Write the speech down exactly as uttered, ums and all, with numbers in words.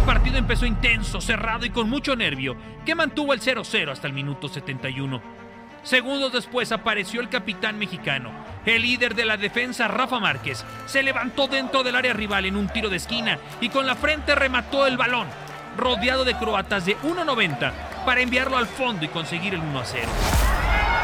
El partido empezó intenso, cerrado y con mucho nervio, que mantuvo el cero cero hasta el minuto setenta y uno. Segundos después apareció el capitán mexicano. El líder de la defensa, Rafa Márquez, se levantó dentro del área rival en un tiro de esquina y con la frente remató el balón, rodeado de croatas de uno noventa, para enviarlo al fondo y conseguir el uno a cero.